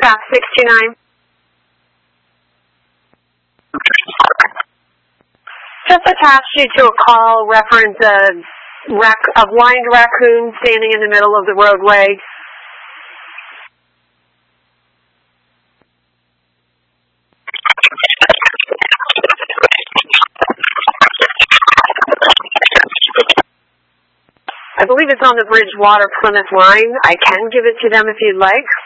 Trap 629. Just attached you to a call reference a blind raccoon standing in the middle of the roadway. I believe it's on the Bridgewater Plymouth line. I can give it to them if you'd like.